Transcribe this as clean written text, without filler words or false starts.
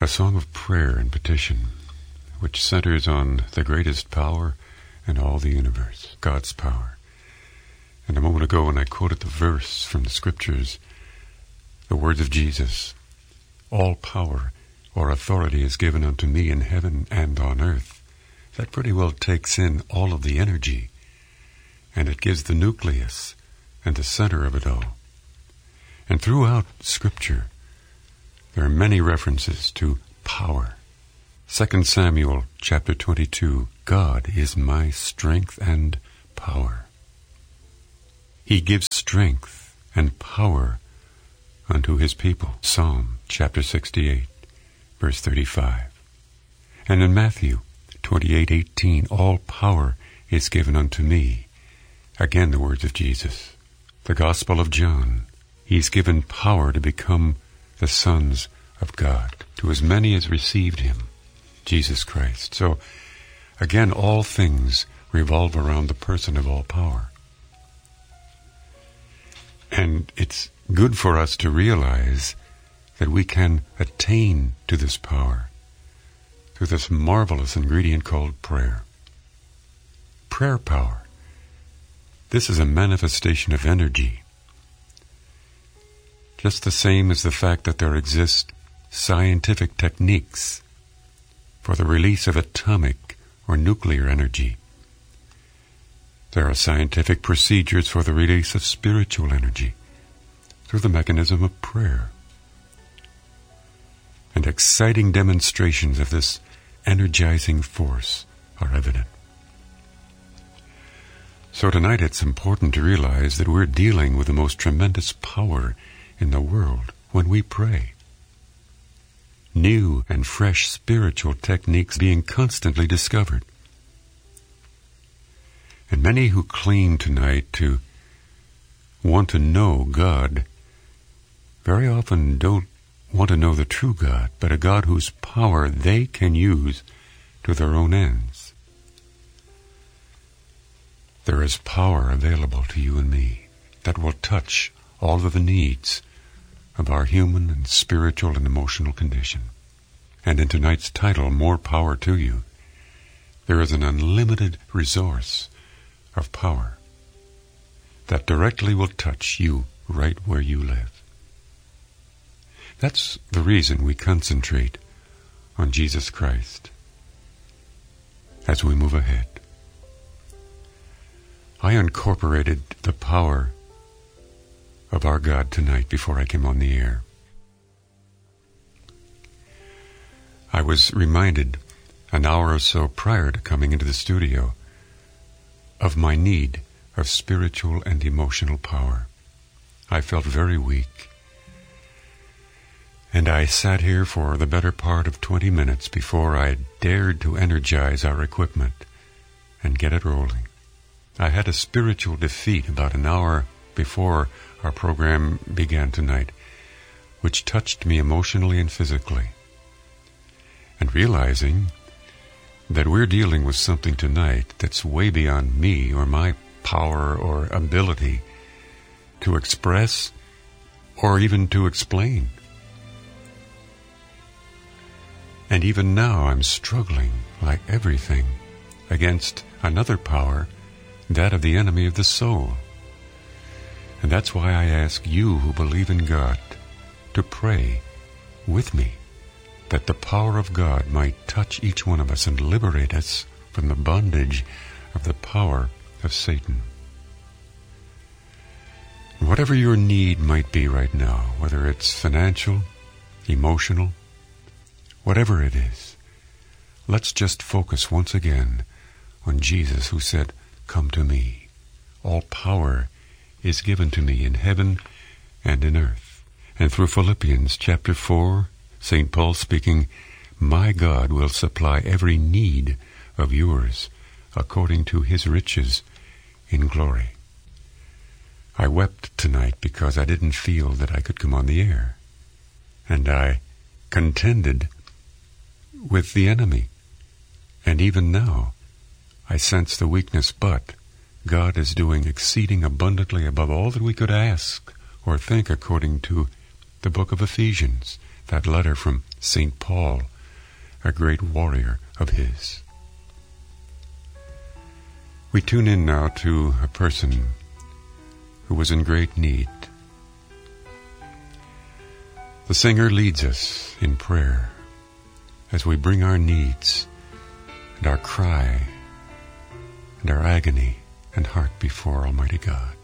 song of prayer and petition, which centers on the greatest power in all the universe, God's power. And a moment ago when I quoted the verse from the scriptures, the words of Jesus, all power or authority is given unto me in heaven and on earth, that pretty well takes in all of the energy, and it gives the nucleus and the center of it all. And throughout Scripture, there are many references to power. 2 Samuel chapter 22, God is my strength and power. He gives strength and power unto his people. Psalm chapter 68, verse 35. And in Matthew 28:18, all power is given unto me. Again, the words of Jesus. The Gospel of John, he's given power to become the sons of God to as many as received him, Jesus Christ. So, again, all things revolve around the person of all power. And it's good for us to realize that we can attain to this power through this marvelous ingredient called prayer. Prayer power. This is a manifestation of energy. Just the same as the fact that there exist scientific techniques for the release of atomic or nuclear energy. There are scientific procedures for the release of spiritual energy through the mechanism of prayer. And exciting demonstrations of this energizing force are evident. So tonight it's important to realize that we're dealing with the most tremendous power in the world when we pray. New and fresh spiritual techniques being constantly discovered. And many who claim tonight to want to know God very often don't want to know the true God, but a God whose power they can use to their own ends. There is power available to you and me that will touch all of the needs of our human and spiritual and emotional condition. And in tonight's title, More Power to You, there is an unlimited resource of power that directly will touch you right where you live. That's the reason we concentrate on Jesus Christ as we move ahead. I incorporated the power of our God tonight before I came on the air. I was reminded an hour or so prior to coming into the studio of my need of spiritual and emotional power. I felt very weak. And I sat here for the better part of 20 minutes before I dared to energize our equipment and get it rolling. I had a spiritual defeat about an hour before our program began tonight, which touched me emotionally and physically. And realizing that we're dealing with something tonight that's way beyond me or my power or ability to express or even to explain. And even now I'm struggling, like everything, against another power, that of the enemy of the soul. And that's why I ask you who believe in God to pray with me that the power of God might touch each one of us and liberate us from the bondage of the power of Satan. Whatever your need might be right now, whether it's financial, emotional, whatever it is, let's just focus once again on Jesus who said, "Come to me. All power is given to me in heaven and in earth." And through Philippians chapter 4, St. Paul speaking, "My God will supply every need of yours according to his riches in glory." I wept tonight because I didn't feel that I could come on the air. And I contended with the enemy. And even now, I sense the weakness, but God is doing exceeding abundantly above all that we could ask or think according to the book of Ephesians, that letter from St. Paul, a great warrior of his. We tune in now to a person who was in great need. The singer leads us in prayer as we bring our needs and our cry and our agony and heart before Almighty God.